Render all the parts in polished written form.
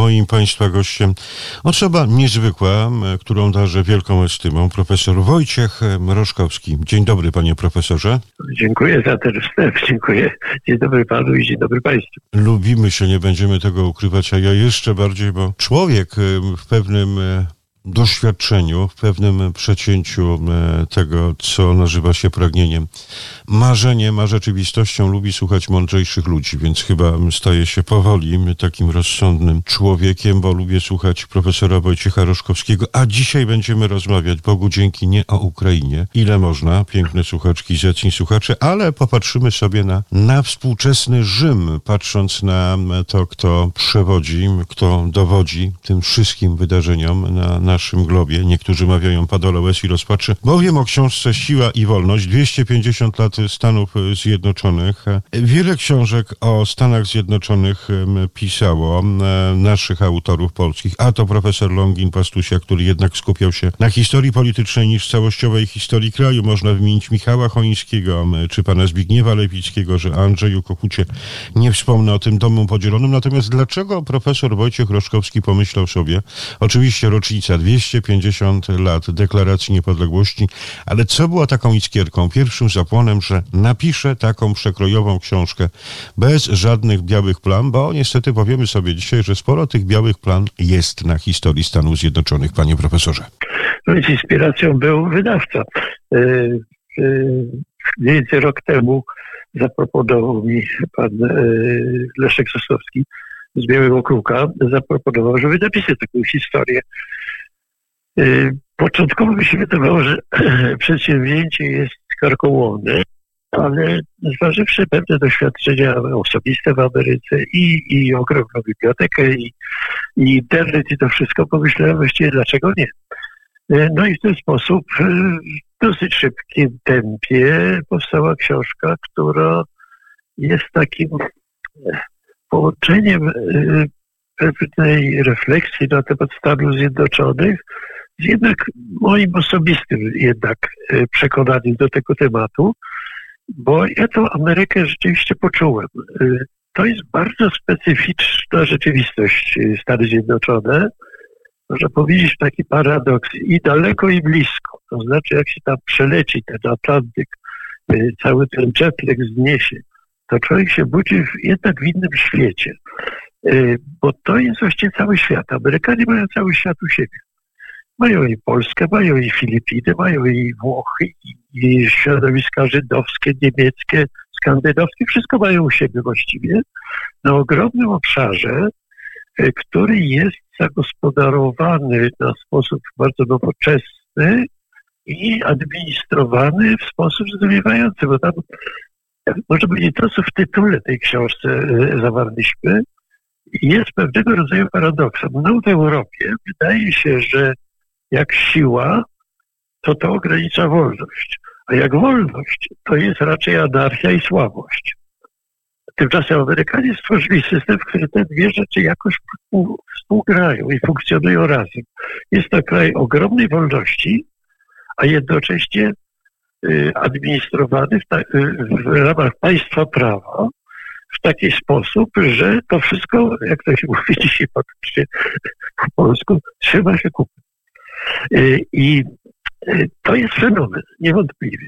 moim państwa gościem osoba niezwykła, którą darzę wielką estymą, profesor Wojciech Roszkowski. Dzień dobry, panie profesorze. Dziękuję za ten wstęp, dziękuję. Dzień dobry panu i dzień dobry państwu. Lubimy się, nie będziemy tego ukrywać, a ja jeszcze bardziej, bo człowiek w pewnym doświadczeniu, w pewnym przecięciu tego, co nazywa się pragnieniem, marzeniem, a rzeczywistością lubi słuchać mądrzejszych ludzi, więc chyba staje się powoli takim rozsądnym człowiekiem, bo lubię słuchać profesora Wojciecha Roszkowskiego, a dzisiaj będziemy rozmawiać, Bogu dzięki, nie o Ukrainie. Ile można, piękne słuchaczki, zacni słuchacze, ale popatrzymy sobie na współczesny Rzym, patrząc na to, kto przewodzi, kto dowodzi tym wszystkim wydarzeniom na naszym globie. Niektórzy mawiają padole łez i rozpaczy, bowiem o książce Siła i Wolność, 250 lat Stanów Zjednoczonych. Wiele książek o Stanach Zjednoczonych pisało naszych autorów polskich, a to profesor Longin-Pastusia, który jednak skupiał się na historii politycznej niż całościowej historii kraju. Można wymienić Michała Chońskiego, czy pana Zbigniewa Lewickiego, że Andrzeju Kochucie nie wspomnę o tym domu podzielonym. Natomiast dlaczego profesor Wojciech Roszkowski pomyślał sobie, oczywiście rocznica 250 lat Deklaracji Niepodległości, ale co było taką iskierką, pierwszym zapłonem, że napisze taką przekrojową książkę bez żadnych białych plam, bo niestety powiemy sobie dzisiaj, że sporo tych białych plam jest na historii Stanów Zjednoczonych, panie profesorze. No więc inspiracją był wydawca. Mniej więcej rok temu zaproponował mi pan Leszek Sosnowski z Białego Kruka, zaproponował, żeby napisać taką historię. Początkowo mi się wydawało, że przedsięwzięcie jest karkołomne, ale zważywszy pewne doświadczenia osobiste w Ameryce i ogromną bibliotekę i internet i to wszystko, pomyślałem właściwie, dlaczego nie. No i w ten sposób w dosyć szybkim tempie powstała książka, która jest takim połączeniem pewnej refleksji na temat Stanów Zjednoczonych z jednak moim osobistym przekonaniem do tego tematu, bo ja tą Amerykę rzeczywiście poczułem. To jest bardzo specyficzna rzeczywistość Stany Zjednoczone. Można powiedzieć taki paradoks i daleko i blisko. To znaczy jak się tam przeleci ten Atlantyk, cały ten jetlag zniesie, to człowiek się budzi jednak w innym świecie. Bo to jest właściwie cały świat. Amerykanie mają cały świat u siebie. Mają i Polskę, mają i Filipiny, mają i Włochy, i środowiska żydowskie, niemieckie, skandynawskie. Wszystko mają u siebie właściwie na ogromnym obszarze, który jest zagospodarowany na sposób bardzo nowoczesny i administrowany w sposób zdumiewający, bo tam można powiedzieć to, co w tytule tej książce zawarliśmy, jest pewnego rodzaju paradoksem. No w Europie wydaje się, że jak siła, to ogranicza wolność, a jak wolność, to jest raczej anarchia i słabość. Tymczasem Amerykanie stworzyli system, w którym te dwie rzeczy jakoś współgrają i funkcjonują razem. Jest to kraj ogromnej wolności, a jednocześnie administrowany w ramach państwa prawa w taki sposób, że to wszystko, jak to się mówi dzisiaj po polsku, trzyma się kupy. I to jest fenomen, niewątpliwie.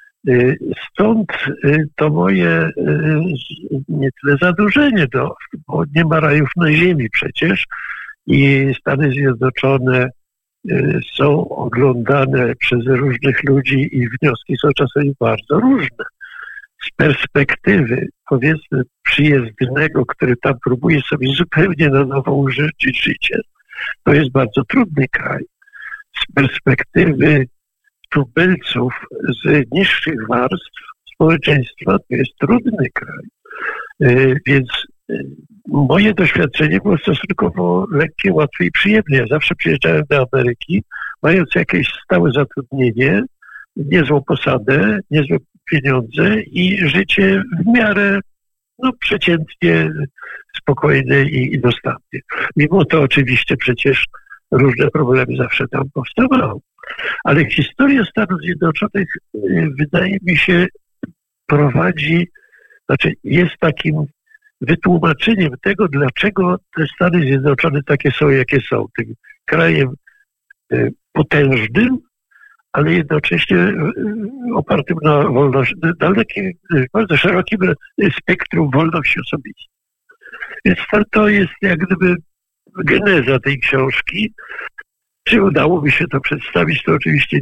Stąd to moje nie tyle zadłużenie, bo nie ma rajów na ziemi przecież i Stany Zjednoczone są oglądane przez różnych ludzi i wnioski są czasami bardzo różne. Z perspektywy, powiedzmy, przyjezdnego, który tam próbuje sobie zupełnie na nowo użyczyć życie, to jest bardzo trudny kraj. Z perspektywy tubylców z niższych warstw społeczeństwa to jest trudny kraj. Więc moje doświadczenie było stosunkowo lekkie, łatwe i przyjemne. Ja zawsze przyjeżdżałem do Ameryki, mając jakieś stałe zatrudnienie, niezłą posadę, niezłe pieniądze i życie w miarę przeciętnie spokojne i dostatnie. Mimo to oczywiście przecież różne problemy zawsze tam powstawały. Ale historia Stanów Zjednoczonych, wydaje mi się, jest takim wytłumaczeniem tego, dlaczego te Stany Zjednoczone takie są, jakie są. Tym krajem potężnym, ale jednocześnie opartym na wolności, dalekim, bardzo szerokim spektrum wolności osobistej. Więc to jest jak gdyby geneza tej książki. Czy udało mi się to przedstawić, to oczywiście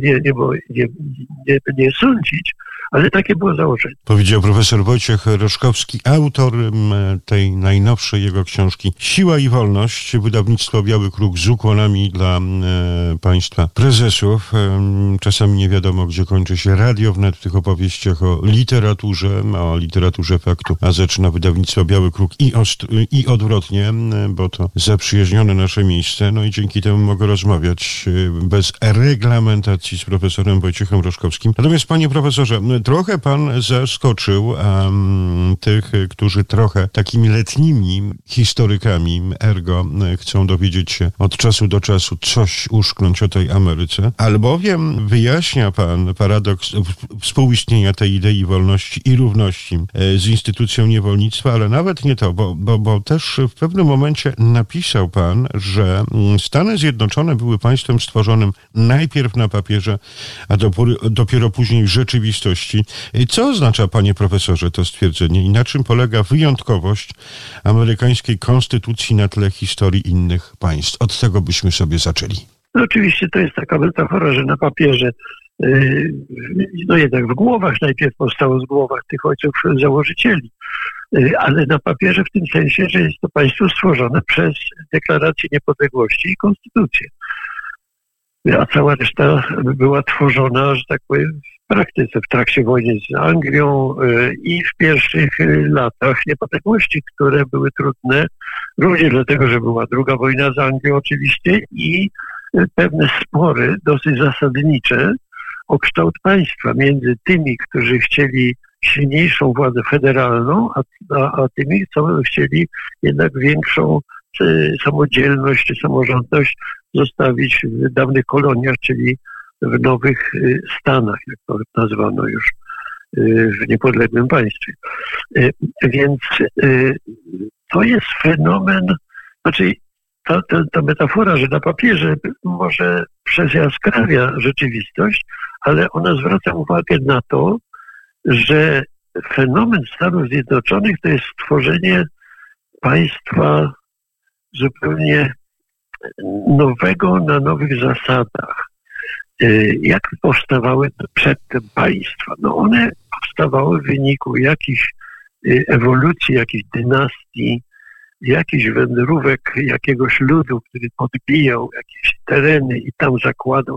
nie sądzić, ale takie było założenie. Powiedział profesor Wojciech Roszkowski, autor tej najnowszej jego książki Siła i Wolność, wydawnictwo Biały Kruk, z ukłonami dla państwa prezesów. Czasami nie wiadomo, gdzie kończy się radio wnet w tych opowieściach o literaturze faktu, a zaczyna wydawnictwo Biały Kruk i odwrotnie, bo to zaprzyjaźnione nasze miejsce. No i dzięki temu mogę rozmawiać bez reglamentacji z profesorem Wojciechem Roszkowskim. Natomiast, panie profesorze, trochę pan zaskoczył tych, którzy trochę takimi letnimi historykami ergo chcą dowiedzieć się od czasu do czasu coś uszknąć o tej Ameryce, albowiem wyjaśnia pan paradoks współistnienia tej idei wolności i równości z instytucją niewolnictwa, ale nawet nie to, bo też w pewnym momencie napisał pan, że Stany Zjednoczone były państwem stworzonym najpierw na papierze, a dopiero później w rzeczywistości. Co oznacza, panie profesorze, to stwierdzenie i na czym polega wyjątkowość amerykańskiej konstytucji na tle historii innych państw? Od tego byśmy sobie zaczęli. No oczywiście to jest taka metafora, że na papierze, no jednak w głowach najpierw powstało, z głowach tych ojców założycieli, ale na papierze w tym sensie, że jest to państwo stworzone przez Deklarację Niepodległości i Konstytucję. A cała reszta była tworzona, że tak powiem, w praktyce, w trakcie wojny z Anglią i w pierwszych latach niepodległości, które były trudne, również dlatego, że była druga wojna z Anglią oczywiście i pewne spory dosyć zasadnicze o kształt państwa między tymi, którzy chcieli silniejszą władzę federalną, a tymi, co chcieli jednak większą samodzielność czy samorządność zostawić w dawnych koloniach, czyli w nowych Stanach, jak to nazwano już w niepodległym państwie. Więc to jest fenomen, znaczy ta metafora, że na papierze może przejaskrawia rzeczywistość, ale ona zwraca uwagę na to, że fenomen Stanów Zjednoczonych to jest stworzenie państwa zupełnie nowego na nowych zasadach. Jak powstawały przedtem państwa? No one powstawały w wyniku jakichś ewolucji, jakichś dynastii, jakichś wędrówek jakiegoś ludu, który podbijał jakieś tereny i tam zakładał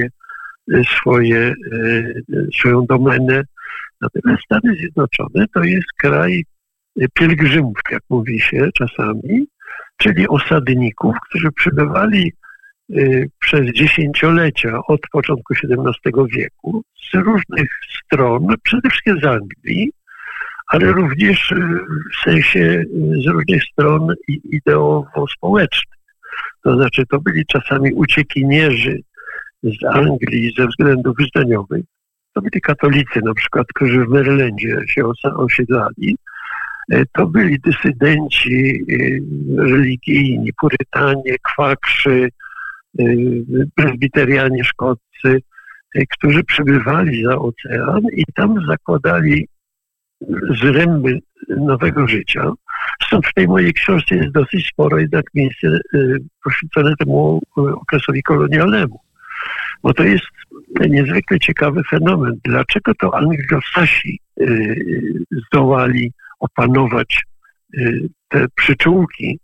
swoją domenę. Natomiast Stany Zjednoczone to jest kraj pielgrzymów, jak mówi się czasami, czyli osadników, którzy przybywali przez dziesięciolecia od początku XVII wieku z różnych stron, przede wszystkim z Anglii, ale również w sensie z różnych stron ideowo-społecznych. To znaczy to byli czasami uciekinierzy z Anglii ze względów wyznaniowych. To byli katolicy na przykład, którzy w Marylandzie się osiedlali. To byli dysydenci religijni, purytanie, kwakrzy, prezbiterianie szkoccy, którzy przybywali za ocean i tam zakładali zręby nowego życia. Stąd w tej mojej książce jest dosyć sporo jednak miejsce poświęcone temu okresowi kolonialnemu. Bo to jest niezwykle ciekawy fenomen. Dlaczego to Anglosasi zdołali opanować te przyczółki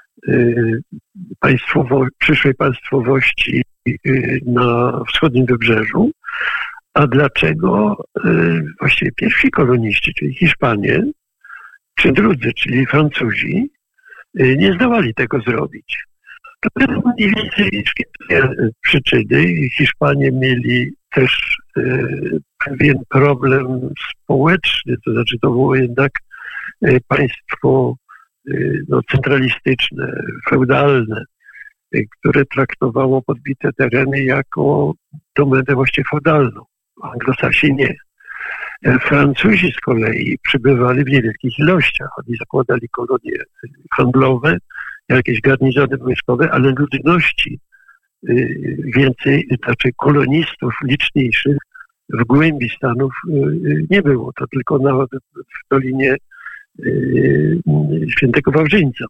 przyszłej państwowości na wschodnim wybrzeżu, a dlaczego właściwie pierwsi koloniści, czyli Hiszpanie, czy drudzy, czyli Francuzi, nie zdołali tego zrobić. To są mniej więcej dwie przyczyny. Hiszpanie mieli też pewien problem społeczny, to znaczy to było jednak państwo centralistyczne, feudalne, które traktowało podbite tereny jako domenę właściwie feudalną. Anglosasi nie. Francuzi z kolei przybywali w niewielkich ilościach. Oni zakładali kolonie handlowe, jakieś garnizony wojskowe, ale ludności więcej, znaczy kolonistów liczniejszych w głębi Stanów nie było. To tylko w Dolinie Świętego Wawrzyńca.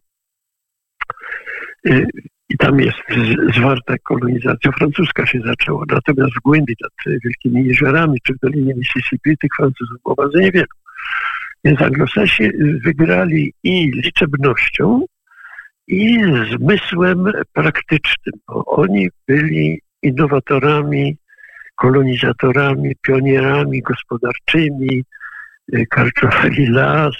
I tam jest zwarta kolonizacja francuska się zaczęła. Natomiast w głębi nad wielkimi jeziorami, czy w Dolinie Mississippi, tych Francuzów było bardzo niewielu. Więc Anglosasi wygrali i liczebnością, i zmysłem praktycznym, bo oni byli innowatorami, kolonizatorami, pionierami gospodarczymi, karczowali las,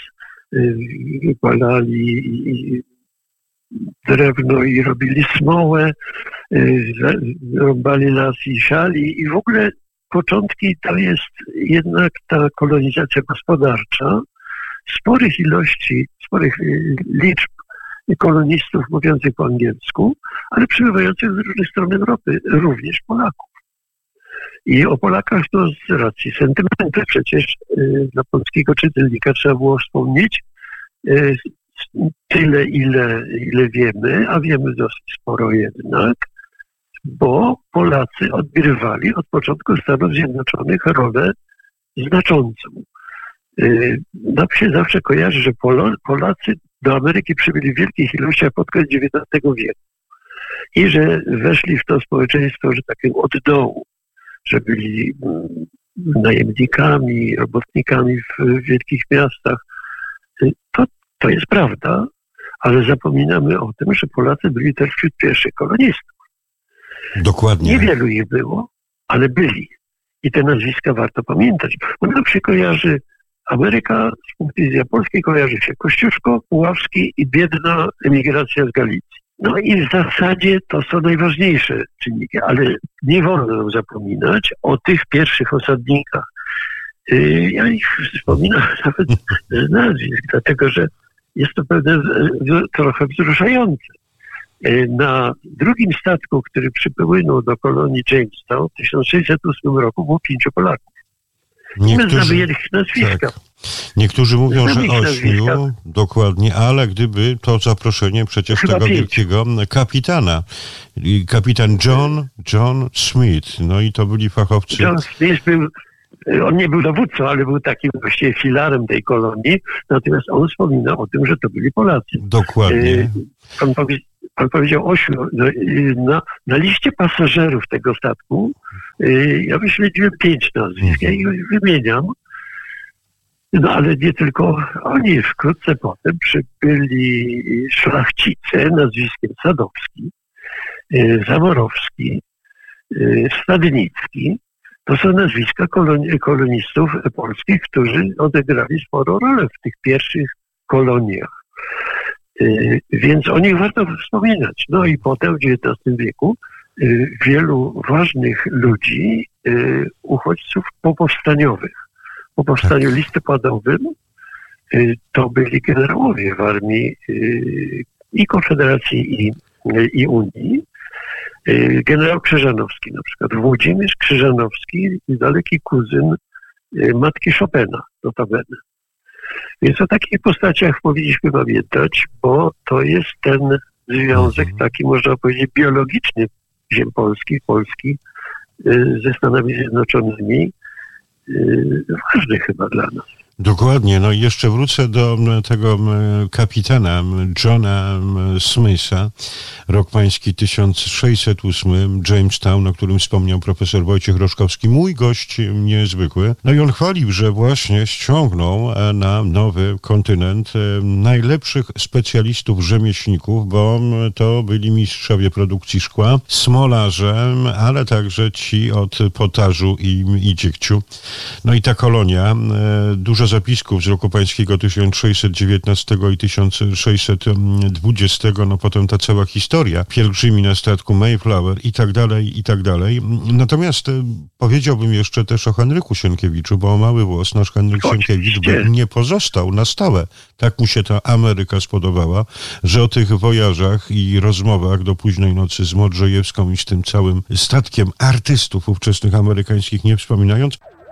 palali drewno i robili smołę, rąbali las i siali i w ogóle początki to jest jednak ta kolonizacja gospodarcza sporych liczb kolonistów mówiących po angielsku, ale przybywających z różnych stron Europy, również Polaków. I o Polakach to z racji sentymentu przecież dla polskiego czytelnika trzeba było wspomnieć tyle, ile wiemy, a wiemy dosyć sporo jednak, bo Polacy odgrywali od początku Stanów Zjednoczonych rolę znaczącą. Nam się zawsze kojarzy, że Polacy do Ameryki przybyli w wielkich ilościach pod koniec XIX wieku i że weszli w to społeczeństwo, że takim od dołu, że byli najemnikami, robotnikami w wielkich miastach. To jest prawda, ale zapominamy o tym, że Polacy byli też wśród pierwszych kolonistów. Dokładnie. Niewielu ich było, ale byli. I te nazwiska warto pamiętać. Bo nam się kojarzy Ameryka, z punktu widzenia Polski kojarzy się Kościuszko, Puławski i biedna emigracja z Galicji. No i w zasadzie to są najważniejsze czynniki, ale nie wolno nam zapominać o tych pierwszych osadnikach. Ja ich wspominam nawet z nazwisk, dlatego że jest to pewne trochę wzruszające. Na drugim statku, który przypłynął do kolonii Jamestown w 1608 roku było 5 Polaków. My znamy ich nazwiska. Tak. Niektórzy mówią, że 8, dokładnie, ale gdyby to zaproszenie przecież chyba tego 5. wielkiego kapitana, kapitan John Smith, no i to byli fachowcy. John Smith on nie był dowódcą, ale był takim właściwie filarem tej kolonii, natomiast on wspomina o tym, że to byli Polacy. Dokładnie. Pan powiedział 8. Na liście pasażerów tego statku ja wyśledziłem 5 nazwisk, ja ich wymieniam. No ale nie tylko oni. Wkrótce potem przybyli szlachcice nazwiskiem Sadowski, Zaworowski, Stadnicki. To są nazwiska kolonistów polskich, którzy odegrali sporą rolę w tych pierwszych koloniach. Więc o nich warto wspominać. No i potem w XIX wieku wielu ważnych ludzi, uchodźców popowstaniowych. Po powstaniu listopadowym to byli generałowie w armii i Konfederacji i Unii. Generał Krzyżanowski na przykład, Włodzimierz Krzyżanowski, daleki kuzyn matki Chopina, notabene. Więc o takich postaciach powinniśmy pamiętać, bo to jest ten związek taki, można powiedzieć, biologiczny ziem Polski ze Stanami Zjednoczonymi, ważny chyba dla nas. Dokładnie. No i jeszcze wrócę do tego kapitana Johna Smitha. Rok pański 1608, Jamestown, o którym wspomniał profesor Wojciech Roszkowski. Mój gość niezwykły. No i on chwalił, że właśnie ściągnął na nowy kontynent najlepszych specjalistów, rzemieślników, bo to byli mistrzowie produkcji szkła, smolarze, ale także ci od potażu i dziegciu. No i ta kolonia, dużo zapisków z roku pańskiego 1619 i 1620, no potem ta cała historia, pielgrzymi na statku Mayflower i tak dalej, i tak dalej. Natomiast powiedziałbym jeszcze też o Henryku Sienkiewiczu, bo o mały włos nasz Henryk Sienkiewicz nie pozostał na stałe. Tak mu się ta Ameryka spodobała, że o tych wojażach i rozmowach do późnej nocy z Modrzejewską i z tym całym statkiem artystów ówczesnych amerykańskich nie wspominając,